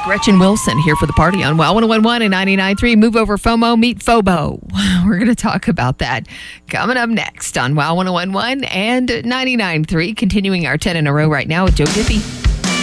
Gretchen Wilson here for the party on WOW 101 and 99.3. Move over FOMO, meet FOBO. We're going to talk about that coming up next on WOW 101 and 99.3. Continuing our 10 in a row right now with Joe Diffie.